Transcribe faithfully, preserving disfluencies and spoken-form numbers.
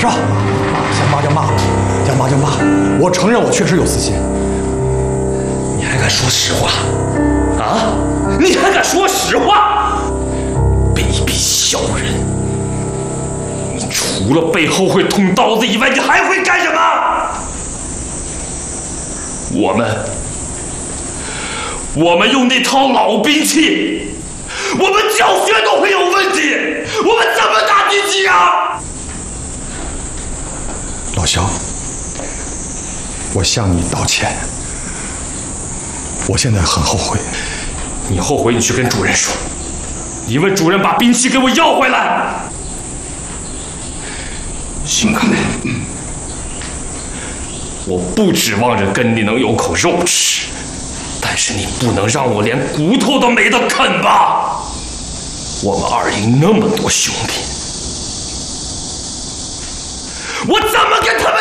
是吧？想骂就骂，要骂就骂。我承认我确实有私心。 你还敢说实话？啊？你还敢说实话？卑鄙小人！你除了背后会捅刀子以外，你还会干什么？我们，我们用那套老兵器，我们教学都会有问题，我们怎么打敌机啊？ 老肖，我向你道歉，我现在很后悔。 你后悔，你去跟主任说，你问主任把兵器给我要回来。辛凯，我不指望着跟你能有口肉吃，但是你不能让我连骨头都没得啃吧？我们二营那么多兄弟，我怎么跟他们